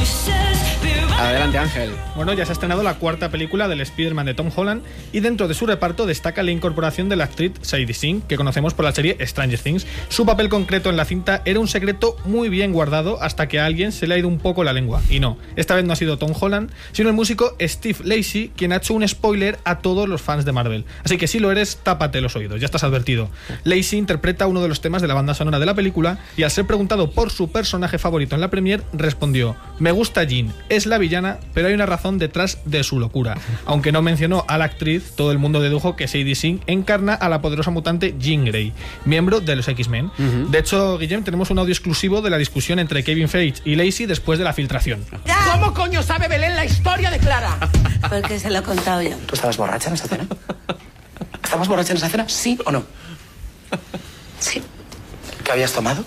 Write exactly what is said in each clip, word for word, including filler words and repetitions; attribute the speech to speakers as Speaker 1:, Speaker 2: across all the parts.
Speaker 1: Adelante, Ángel.
Speaker 2: Bueno, ya se ha estrenado la cuarta película del Spider-Man de Tom Holland y dentro de su reparto destaca la incorporación de la actriz Sadie Sink, que conocemos por la serie Stranger Things. Su papel concreto en la cinta era un secreto muy bien guardado hasta que a alguien se le ha ido un poco la lengua. Y no, esta vez no ha sido Tom Holland, sino el músico Steve Lacy, quien ha hecho un spoiler a todos los fans de Marvel. Así que si lo eres, tápate los oídos, ya estás advertido. Lacy interpreta uno de los temas de la banda sonora de la película y al ser preguntado por su personaje favorito en la premiere, respondió: me gusta Jean, es la villana, pero hay una razón detrás de su locura. Aunque no mencionó a la actriz, todo el mundo dedujo que Sadie Sink encarna a la poderosa mutante Jean Grey, miembro de los X-Men. Uh-huh. De hecho, Guillem, tenemos un audio exclusivo de la discusión entre Kevin Feige y Lacy después de la filtración.
Speaker 3: ¿Cómo coño sabe Belén la historia de Clara?
Speaker 4: Porque se lo he contado yo.
Speaker 3: ¿Tú estabas borracha en esa cena? ¿Estabas borracha en esa cena? ¿Sí o no?
Speaker 4: Sí.
Speaker 3: ¿Qué habías tomado?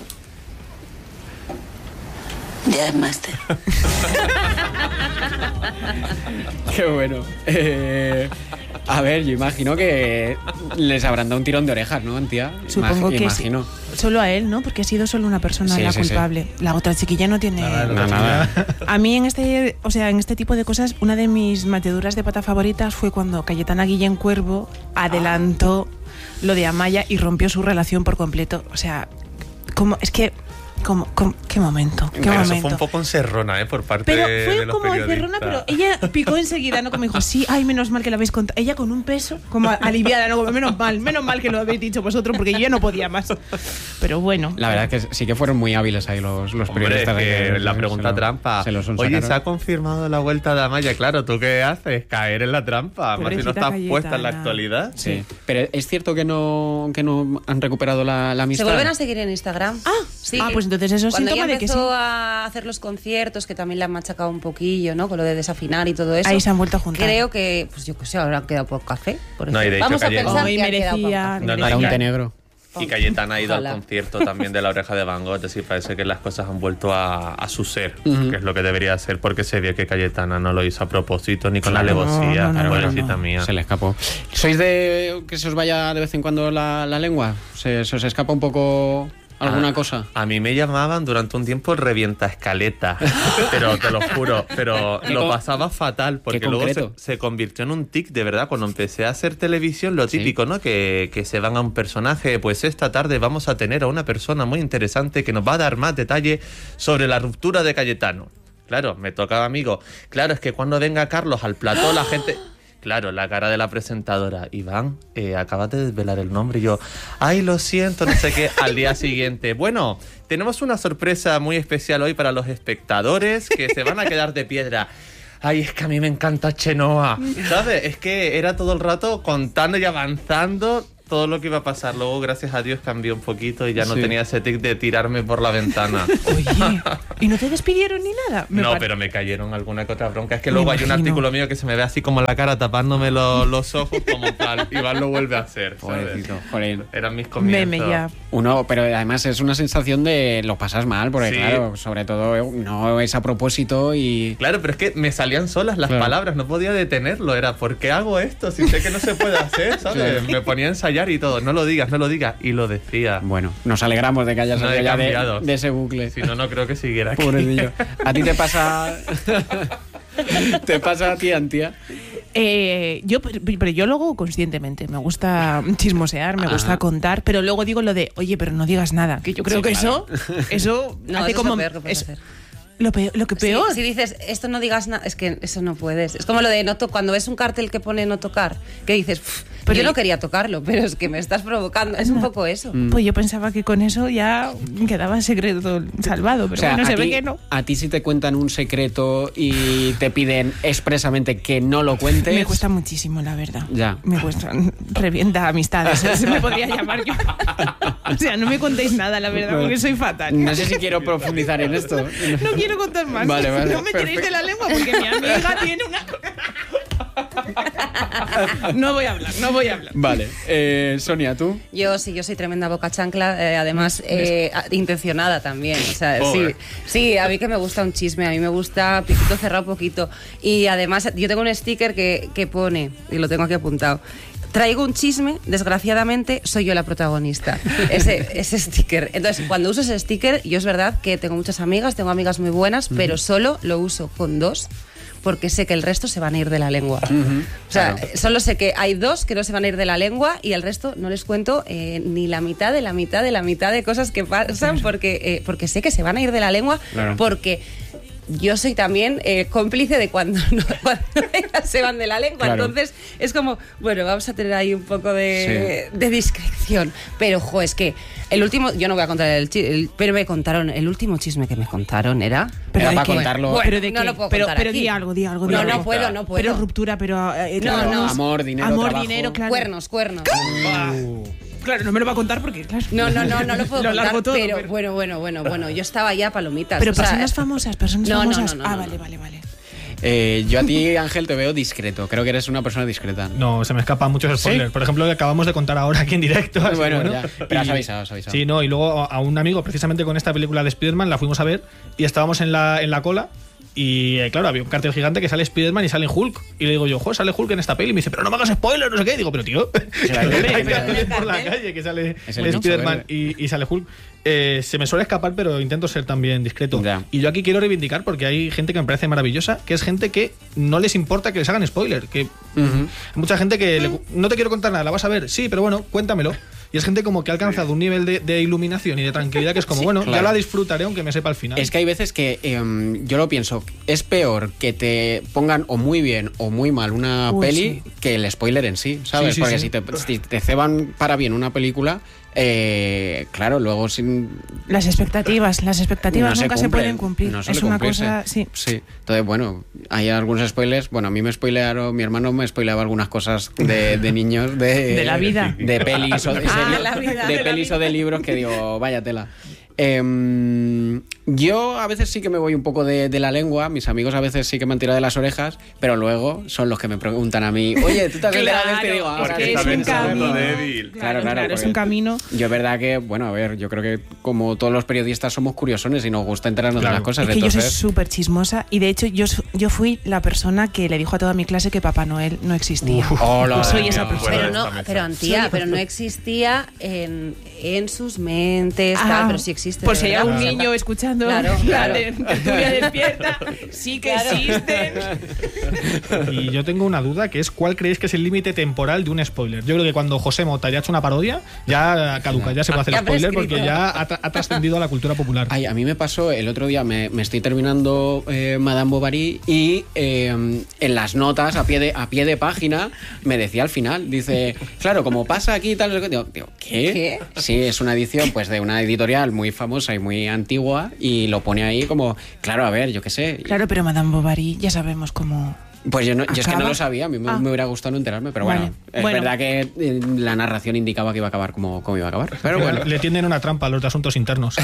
Speaker 4: Ya, máster.
Speaker 1: Qué bueno. Eh, a ver, yo imagino que les habrán dado un tirón de orejas, ¿no, tía?
Speaker 5: Supongo
Speaker 1: Imag-
Speaker 5: que
Speaker 1: imagino.
Speaker 5: sí. Solo a él, ¿no? Porque ha sido solo una persona
Speaker 1: Sí,
Speaker 5: la
Speaker 1: sí,
Speaker 5: culpable.
Speaker 1: sí.
Speaker 5: La otra chiquilla no tiene...
Speaker 2: Nada,
Speaker 1: No, nada.
Speaker 5: A mí en este, o sea, en este tipo de cosas, una de mis mateduras de pata favoritas fue cuando Cayetana Guillén Cuervo adelantó lo de Amaya y rompió su relación por completo. O sea, como es que... Como, como, qué momento, qué
Speaker 6: Pero
Speaker 5: momento.
Speaker 6: eso fue un poco encerrona, ¿eh? Por parte
Speaker 5: Pero
Speaker 6: de,
Speaker 5: fue
Speaker 6: de los
Speaker 5: como
Speaker 6: periodistas.
Speaker 5: encerrona, pero ella picó enseguida, ¿no? Como dijo, sí, ay, menos mal que lo habéis contado. Ella con un peso, como aliviada, ¿no? Como, menos mal, menos mal que lo habéis dicho vosotros, porque yo ya no podía más. Pero bueno.
Speaker 1: La verdad es que sí que fueron muy hábiles ahí los, los
Speaker 6: Hombre,
Speaker 1: periodistas.
Speaker 6: es que
Speaker 1: de que
Speaker 6: la
Speaker 1: se
Speaker 6: pregunta
Speaker 1: lo-
Speaker 6: trampa.
Speaker 1: se los
Speaker 6: Oye,
Speaker 1: sonsacaron.
Speaker 6: se ha confirmado la vuelta de Amaya. Claro, ¿tú qué haces? Caer en la trampa. Más si no
Speaker 5: Pobrecita
Speaker 6: estás puesta en la
Speaker 5: Cayetana.
Speaker 6: actualidad.
Speaker 1: Sí. Pero es cierto que no, que no han recuperado la, la amistad.
Speaker 7: Se vuelven a seguir en Instagram.
Speaker 5: Ah,
Speaker 7: sí.
Speaker 5: ah, pues entonces eso es
Speaker 7: Cuando
Speaker 5: síntoma
Speaker 7: ella
Speaker 5: de que
Speaker 7: empezó
Speaker 5: sí.
Speaker 7: a hacer los conciertos, que también le han machacado un poquillo, ¿no? Con lo de desafinar y todo eso.
Speaker 5: Ahí se han vuelto a juntar.
Speaker 7: Creo que, pues yo qué sé, habrán quedado por café. Por
Speaker 6: No, y de hecho,
Speaker 7: Vamos a
Speaker 6: Cayetana-
Speaker 7: pensar
Speaker 5: Hoy
Speaker 7: que han quedado por
Speaker 5: merecía-
Speaker 7: café.
Speaker 6: No, no,
Speaker 1: Para
Speaker 6: y
Speaker 1: un
Speaker 6: Ca-
Speaker 1: té negro.
Speaker 6: Y Cayetana ha ido
Speaker 7: Ojalá.
Speaker 6: al concierto también de La Oreja de Van Gogh. Es decir, parece que las cosas han vuelto a, a su ser,
Speaker 1: Ujú.
Speaker 6: que es lo que debería ser, porque se vio que Cayetana no lo hizo a propósito ni con
Speaker 1: Claro.
Speaker 6: la alevosía.
Speaker 5: No, no, no,
Speaker 6: pobrecita
Speaker 5: no, no.
Speaker 6: mía.
Speaker 1: Se le escapó. ¿Sois de que se os vaya de vez en cuando la, la lengua? ¿Se, se os escapa un poco alguna
Speaker 6: Ah,
Speaker 1: cosa?
Speaker 6: A mí me llamaban durante un tiempo el revienta escaleta, pero te lo juro, pero
Speaker 1: Qué
Speaker 6: lo
Speaker 1: con-
Speaker 6: pasaba fatal, porque
Speaker 1: qué
Speaker 6: luego se,
Speaker 1: concreto.
Speaker 6: se convirtió en un tic, de verdad, cuando empecé a hacer televisión, lo
Speaker 1: Sí.
Speaker 6: típico, ¿no? Que, que se van a un personaje, pues esta tarde vamos a tener a una persona muy interesante que nos va a dar más detalle sobre la ruptura de Cayetano. Claro, me tocaba, amigo. Claro, es que cuando venga Carlos al plató, la gente... Claro, la cara de la presentadora. Iván, eh, acabas de desvelar el nombre. Y yo, ay, lo siento, no sé qué. Al día siguiente. Bueno, tenemos una sorpresa muy especial hoy para los espectadores que se van a quedar de piedra. Ay, es que a mí me encanta Chenoa. ¿Sabes? Es que era todo el rato contando y avanzando todo lo que iba a pasar. Luego, gracias a Dios, cambió un poquito y ya no
Speaker 1: Sí.
Speaker 6: tenía ese tic de tirarme por la ventana.
Speaker 5: Oye, ¿y no te despidieron ni nada? Me
Speaker 6: No,
Speaker 5: pare-
Speaker 6: pero me cayeron alguna que otra bronca. Es que
Speaker 5: Me
Speaker 6: luego hay un
Speaker 5: imagino.
Speaker 6: artículo mío que se me ve así como la cara tapándome lo- los ojos como tal. Iván lo vuelve a hacer, ¿sabes?
Speaker 1: Pobrecito, joder.
Speaker 6: Eran mis comienzos.
Speaker 5: Meme ya.
Speaker 1: Uno, pero además es una sensación de lo pasas mal, porque
Speaker 6: Sí.
Speaker 1: claro, sobre todo eh, no es a propósito y...
Speaker 6: Claro, pero es que me salían solas las
Speaker 1: Claro.
Speaker 6: palabras, no podía detenerlo. Era, ¿por qué hago esto? Si sé que no se puede hacer, ¿sabes?
Speaker 1: Claro.
Speaker 6: Me ponía a ensayar y todo. No lo digas, no lo digas. Y lo decía.
Speaker 1: Bueno, nos alegramos de que hayas
Speaker 6: No
Speaker 1: salido
Speaker 6: he
Speaker 1: ya de,
Speaker 6: cambiado.
Speaker 1: de ese bucle.
Speaker 6: Si no, no creo que siguiera aquí.
Speaker 1: Pobrecillo. ¿A ti te pasa...? ¿Te pasa a ti, Antía?
Speaker 5: Eh, yo, pero yo lo hago conscientemente. Me gusta chismosear, me gusta
Speaker 1: Ajá.
Speaker 5: contar, pero luego digo lo de, oye, pero no digas nada. Que yo creo
Speaker 1: Sí,
Speaker 5: que
Speaker 1: claro.
Speaker 5: eso, eso
Speaker 7: No,
Speaker 5: hace
Speaker 7: eso
Speaker 5: como
Speaker 7: es lo peor que puedes
Speaker 5: es-
Speaker 7: hacer.
Speaker 5: Lo peor, lo que
Speaker 7: Sí,
Speaker 5: peor.
Speaker 7: si dices, esto no digas nada, es que eso no puedes. Es como lo de no to cuando ves un cartel que pone no tocar, que dices, "Pff,
Speaker 5: Pero
Speaker 7: yo
Speaker 5: y-
Speaker 7: no quería tocarlo, pero es que me estás provocando. Es un poco eso.
Speaker 5: Pues yo pensaba que con eso ya quedaba el secreto salvado, pero
Speaker 1: O sea,
Speaker 5: bueno,
Speaker 1: a
Speaker 5: se
Speaker 1: ti,
Speaker 5: ve que no.
Speaker 1: a ti si te cuentan un secreto y te piden expresamente que no lo cuentes...
Speaker 5: Me cuesta muchísimo, la verdad.
Speaker 1: Ya.
Speaker 5: Me cuesta. Revienta amistades. Se me podría llamar yo. O sea, no me contéis nada, la verdad, porque soy fatal.
Speaker 1: No sé si quiero profundizar en esto.
Speaker 5: No quiero contar más.
Speaker 1: Vale, vale,
Speaker 5: no me tiréis
Speaker 1: perfecto.
Speaker 5: de la lengua porque mi amiga tiene una... No voy a hablar, no voy a hablar.
Speaker 1: Vale. Eh, Sonia, ¿tú?
Speaker 7: Yo sí, yo soy tremenda boca chancla, eh, además eh, a- intencionada también. O sea, sí,
Speaker 6: Joder.
Speaker 7: sí, a mí que me gusta un chisme, a mí me gusta piquito cerrado poquito. Y además yo tengo un sticker que, que pone, y lo tengo aquí apuntado, traigo un chisme, desgraciadamente soy yo la protagonista. Ese, ese sticker. Entonces, cuando uso ese sticker, yo es verdad que tengo muchas amigas, tengo amigas muy buenas, pero solo lo uso con dos, porque sé que el resto se van a ir de la lengua. O sea,
Speaker 1: claro.
Speaker 7: solo sé que hay dos que no se van a ir de la lengua y el resto no les cuento eh, ni la mitad de la mitad de la mitad de cosas que pasan porque, eh, porque sé que se van a ir de la lengua,
Speaker 1: Claro.
Speaker 7: porque yo soy también eh, cómplice de cuando, no, cuando ellas se van de la lengua.
Speaker 1: Claro.
Speaker 7: Entonces es como, bueno, vamos a tener ahí un poco de, de discreción. Pero, jo, es que el último, yo no voy a contar el chisme, pero me contaron, el último chisme que me contaron era...
Speaker 5: ¿Pero
Speaker 1: Era
Speaker 5: de
Speaker 1: para
Speaker 5: qué?
Speaker 1: contarlo.
Speaker 7: Bueno,
Speaker 5: ¿Pero de
Speaker 7: no
Speaker 5: qué?
Speaker 7: lo puedo
Speaker 5: pero,
Speaker 7: contar
Speaker 5: pero
Speaker 7: aquí.
Speaker 5: di algo, di algo. di
Speaker 7: No,
Speaker 5: algo.
Speaker 7: no puedo, no puedo.
Speaker 5: Pero ruptura, pero... eh,
Speaker 7: No,
Speaker 5: digamos,
Speaker 7: no.
Speaker 1: Amor, dinero,
Speaker 5: Amor,
Speaker 1: trabajo.
Speaker 5: dinero, claro.
Speaker 7: Cuernos, cuernos.
Speaker 5: Claro, no me lo va a contar porque, claro.
Speaker 7: No, no, no, no lo puedo
Speaker 5: Lo
Speaker 7: contar,
Speaker 5: largo todo,
Speaker 7: pero,
Speaker 5: pero-
Speaker 7: bueno, bueno, bueno, bueno, yo estaba ya palomitas.
Speaker 5: Pero
Speaker 7: o sea,
Speaker 5: personas famosas, personas
Speaker 7: no, no, no,
Speaker 5: famosas.
Speaker 7: no,
Speaker 5: ah,
Speaker 7: no,
Speaker 5: vale,
Speaker 7: no.
Speaker 5: vale, vale.
Speaker 1: Eh, yo a ti, Ángel, te veo discreto. Creo que eres una persona discreta.
Speaker 2: No, se me escapan muchos spoilers. Por ejemplo, el que acabamos de contar ahora aquí en directo. así que
Speaker 1: Bueno, ya. Pero has
Speaker 2: Y-
Speaker 1: avisado, has avisado.
Speaker 2: Sí, no, y luego a un amigo, precisamente con esta película de Spider-Man, la fuimos a ver y estábamos en la, en la cola. Y eh, claro, había un cartel gigante que sale Spider-Man y sale Hulk. Y le digo yo, joder, sale Hulk en esta peli. Y me dice, pero no me hagas spoilers, no sé qué. Y digo, pero tío,
Speaker 1: Claro,
Speaker 2: hay
Speaker 1: pero-
Speaker 2: carteles
Speaker 7: pero-
Speaker 2: por la calle que sale
Speaker 1: Es el bicho
Speaker 2: Spider-Man
Speaker 1: verde.
Speaker 2: y, y sale Hulk. Eh, se me suele escapar, pero intento ser también discreto.
Speaker 1: Ya.
Speaker 2: Y yo aquí quiero reivindicar, porque hay gente que me parece maravillosa, que es gente que no les importa que les hagan spoiler. Que
Speaker 1: Ujú.
Speaker 2: mucha gente que le- no te quiero contar nada, la vas a ver, sí, pero bueno, cuéntamelo. Y es gente como que ha alcanzado un nivel de, de iluminación y de tranquilidad que es como, bueno, ya
Speaker 1: claro.
Speaker 2: la disfrutaré aunque me sepa al final.
Speaker 1: Es que hay veces que em, yo lo pienso, es peor que te pongan o muy bien o muy mal una
Speaker 5: Uy,
Speaker 1: peli
Speaker 5: sí.
Speaker 1: que el spoiler en sí, ¿sabes?
Speaker 2: Sí, sí,
Speaker 1: Porque
Speaker 2: sí.
Speaker 1: Si, te, si te ceban para bien una película, eh, claro, luego sin...
Speaker 5: Las expectativas, las expectativas
Speaker 1: no
Speaker 5: nunca se,
Speaker 1: cumplen,
Speaker 5: pueden cumplir.
Speaker 1: no
Speaker 5: es
Speaker 1: suele
Speaker 5: una
Speaker 1: cumplirse.
Speaker 5: cosa, sí.
Speaker 1: Sí. Entonces, bueno, hay algunos spoilers. Bueno, a mí me spoilearon, mi hermano me spoileaba algunas cosas de, de niños, de,
Speaker 5: De la vida.
Speaker 1: de pelis o de,
Speaker 7: Ah,
Speaker 1: series-
Speaker 7: la vida,
Speaker 1: de
Speaker 7: de la
Speaker 1: pelis
Speaker 7: vida.
Speaker 1: o de libros que digo, vaya tela. Em, yo a veces sí que me voy un poco de, de la lengua, mis amigos a veces sí que me han tirado de las orejas, pero luego son los que me preguntan a mí, oye, ¿tú te has enterado de esto? Y digo, "Ah,
Speaker 5: Porque
Speaker 1: ahora
Speaker 5: es
Speaker 1: sí,
Speaker 5: un
Speaker 1: saberlo".
Speaker 5: camino.
Speaker 6: débil.
Speaker 1: Claro, claro,
Speaker 5: es
Speaker 1: porque-
Speaker 5: un camino.
Speaker 1: Yo es verdad que, bueno, a ver, yo creo que como todos los periodistas somos curiosones y nos gusta enterarnos
Speaker 2: Claro.
Speaker 1: de las cosas.
Speaker 5: Es que yo soy
Speaker 1: entonces,
Speaker 5: súper chismosa y de hecho yo, su- yo fui la persona que le dijo a toda mi clase que Papá Noel no existía.
Speaker 1: hola,
Speaker 5: Soy esa
Speaker 6: Dios.
Speaker 5: persona.
Speaker 6: Fuera
Speaker 7: Pero
Speaker 6: de
Speaker 7: no,
Speaker 6: esta mesa.
Speaker 7: pero Antía,
Speaker 5: Soy-
Speaker 7: pero no existía en, en sus mentes,
Speaker 5: Ah,
Speaker 7: tal, pero sí existe.
Speaker 5: Por
Speaker 7: de
Speaker 5: si hay
Speaker 7: verdad.
Speaker 5: algún
Speaker 2: Claro.
Speaker 5: niño escuchando
Speaker 7: Claro,
Speaker 5: la
Speaker 7: claro.
Speaker 5: de- tertulia despierta, sí que
Speaker 7: Claro.
Speaker 5: existen.
Speaker 2: Y yo tengo una duda, que es ¿cuál creéis que es el límite temporal de un spoiler? Yo creo que cuando José Mota ya ha hecho una parodia, ya caduca, ya se puede hacer
Speaker 7: Ya
Speaker 2: spoiler
Speaker 7: prescrito.
Speaker 2: porque ya ha, tra- ha trascendido a la cultura popular.
Speaker 1: Ay, a mí me pasó el otro día, me, me estoy terminando eh, Madame Bovary y eh, en las notas, a pie, de, a pie de página, me decía al final, dice, claro, como pasa aquí y tal, digo, digo, ¿qué?
Speaker 7: ¿Qué?
Speaker 1: Sí, es una edición pues de una editorial muy famosa y muy antigua y lo pone ahí como, claro, a ver, yo qué sé.
Speaker 5: Claro, pero Madame Bovary ya sabemos cómo...
Speaker 1: Pues yo, no, yo es que no
Speaker 5: ¿Acaba?
Speaker 1: lo sabía, a mí me,
Speaker 5: Ah.
Speaker 1: me hubiera gustado no enterarme, pero
Speaker 5: Vale.
Speaker 1: bueno, es
Speaker 5: Bueno.
Speaker 1: verdad que eh, la narración indicaba que iba a acabar como, como iba a acabar. Pero bueno.
Speaker 2: Le tienden una trampa a los de asuntos internos.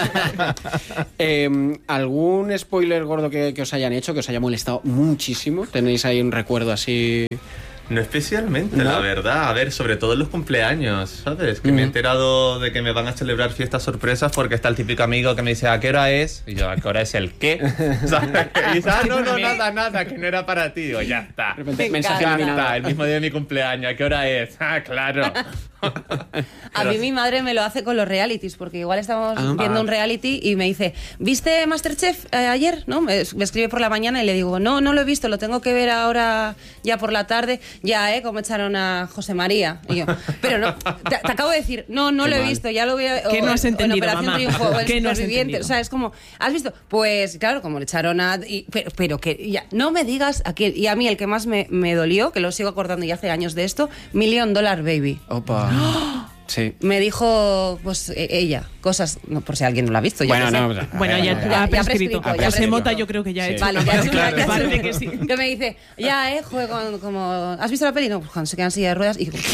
Speaker 1: Eh, ¿Algún spoiler gordo que, que os hayan hecho, que os haya molestado muchísimo? ¿Tenéis ahí un recuerdo así?
Speaker 6: No especialmente,
Speaker 1: ¿No?
Speaker 6: la verdad. A ver, sobre todo en los cumpleaños, ¿sabes? Que me he
Speaker 1: Ujú.
Speaker 6: enterado de que me van a celebrar fiestas sorpresas porque está el típico amigo que me dice, ¿a qué hora es? Y yo, ¿a qué hora es el qué? ¿Sabes? Y dice, ah, no, no, nada, nada, que no era para ti. Digo, ya está.
Speaker 1: De repente,
Speaker 7: Me
Speaker 1: mensaje
Speaker 7: encanta.
Speaker 1: eliminado.
Speaker 6: Está, el mismo día de mi cumpleaños, ¿a qué hora es? Ah, claro.
Speaker 7: A mí mi madre me lo hace con los realities, porque igual estamos
Speaker 1: Ah.
Speaker 7: viendo un reality y me dice, ¿viste Masterchef eh, ayer? ¿No? Me, me escribe por la mañana y le digo, no, no lo he visto, lo tengo que ver ahora ya por la tarde. Ya, ¿eh? Como echaron a José María. Y yo, pero no, te, te acabo de decir, no, no
Speaker 1: Qué
Speaker 7: lo he
Speaker 1: mal.
Speaker 7: visto, ya lo voy a...
Speaker 5: ¿Qué
Speaker 7: o-
Speaker 5: no has
Speaker 7: o en
Speaker 5: entendido,
Speaker 7: Operación
Speaker 5: mamá?
Speaker 7: Triunfo, o el
Speaker 5: ¿Qué no has
Speaker 7: Superviviente.
Speaker 5: entendido?
Speaker 7: O sea, es como, ¿has visto? Pues claro, como le echaron a... y- pero, pero que ya, no me digas a quién. Y a mí el que más me, me dolió, que lo sigo acordando ya hace años de esto, Million Dollar Baby.
Speaker 1: Opa. Sí.
Speaker 7: Me dijo, pues e- ella, cosas, no, por si alguien no lo ha visto. yo
Speaker 1: Bueno,
Speaker 7: qué sé.
Speaker 1: no, o sea, a
Speaker 5: Bueno,
Speaker 1: ver,
Speaker 5: ya,
Speaker 1: a ver.
Speaker 5: ya ha
Speaker 7: Ya
Speaker 5: prescrito.
Speaker 7: prescrito,
Speaker 1: ya
Speaker 5: José
Speaker 1: prescrito.
Speaker 5: Mota yo creo que ya ha
Speaker 1: Sí.
Speaker 5: hecho.
Speaker 7: Vale, ya es una-
Speaker 5: Me parece que sí.
Speaker 7: Que me dice, ya, eh, joder, con- como, ¿has visto la peli? No, pues cuando se quedan en silla de ruedas y ¿qué?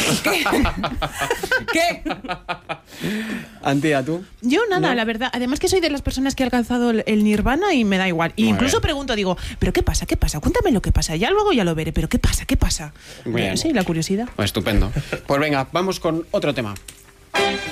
Speaker 7: ¿Qué?
Speaker 1: Antía, ¿tú?
Speaker 5: Yo nada,
Speaker 1: ¿No?
Speaker 5: la verdad. Además que soy de las personas que ha alcanzado el, el nirvana y me da igual. Y
Speaker 1: Muy
Speaker 5: incluso
Speaker 1: bien.
Speaker 5: pregunto, digo, ¿pero qué pasa? ¿Qué pasa? Cuéntame lo que pasa. Ya luego ya lo veré, pero ¿qué pasa? ¿Qué pasa?
Speaker 1: Muy bien.
Speaker 5: Sí, la curiosidad.
Speaker 1: Pues estupendo. Pues venga, vamos con otro tema.